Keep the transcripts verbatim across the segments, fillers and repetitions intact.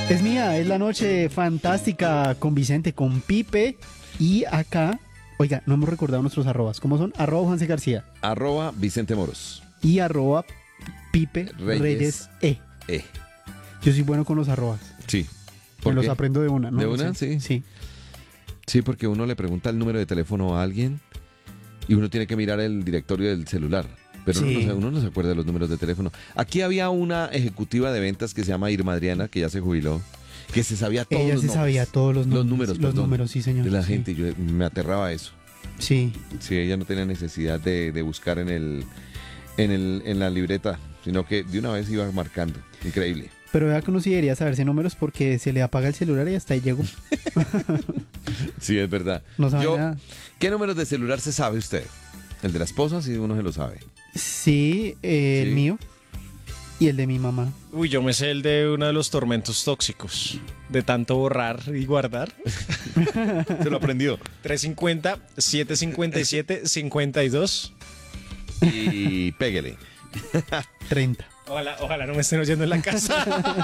Es mía, es la noche fantástica con Vicente, con Pipe y acá, oiga, no hemos recordado nuestros arrobas. ¿Cómo son? Arroba Juan C. García Arroba Vicente Moros. y arroba Pipe Reyes. Reyes, E. Eh. Yo soy bueno con los arrobas. Sí. Me ¿Por los qué? aprendo de una, ¿no? ¿De No una? sé. Sí. Sí. Sí, porque uno le pregunta el número de teléfono a alguien y uno tiene que mirar el directorio del celular. Pero uno, Sí. no se, uno no se acuerda de los números de teléfono. Aquí había una ejecutiva de ventas que se llama Irma Adriana, que ya se jubiló, que se sabía todos Ella los se nombres. sabía todos los Los números. números, Los perdón, números, sí, señor. de la sí. gente. Yo me aterraba eso. Sí. Sí, ella no tenía necesidad de, de buscar en el, en el en la libreta, sino que de una vez iba marcando. Increíble. Pero vea que uno sí debería saberse números porque se le apaga el celular y hasta ahí llegó. Sí, es verdad. No sabe Yo- nada. ¿Qué números de celular se sabe usted? El de la esposa, sí, uno se lo sabe. Sí, eh, Sí. el mío y el de mi mamá. Uy, yo me sé el de uno de los tormentos tóxicos. De tanto borrar y guardar. Se lo aprendió. trescientos cincuenta, setecientos cincuenta y siete, cincuenta y dos. Y péguele. treinta. Ojalá, ojalá no me estén oyendo en la casa.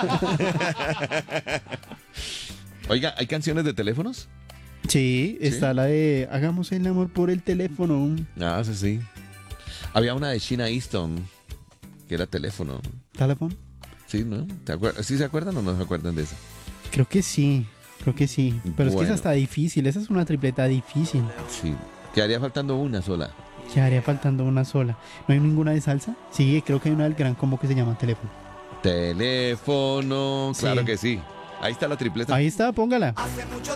Oiga, ¿hay canciones de teléfonos? Sí, está la de hagamos el amor por el teléfono. Ah, sí, sí. Había una de Sheena Easton, que era teléfono. ¿Teléfono? Sí, ¿no? ¿Te acuer- ¿Sí se acuerdan o no se acuerdan de esa? Creo que sí, creo que sí. Pero es que Bueno. esa está difícil, esa es una tripleta difícil. Sí. Quedaría faltando una sola. Quedaría faltando una sola. ¿No hay ninguna de salsa? Sí, creo que hay una del gran combo que se llama teléfono. Teléfono. Sí. Claro que sí. Ahí está la tripleta. Ahí está, póngala.